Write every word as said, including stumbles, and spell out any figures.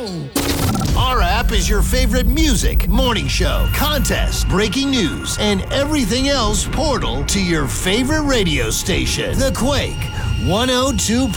Our app is your favorite music, morning show, contest, breaking news, and everything else portal to your favorite radio station. The Quake one oh two point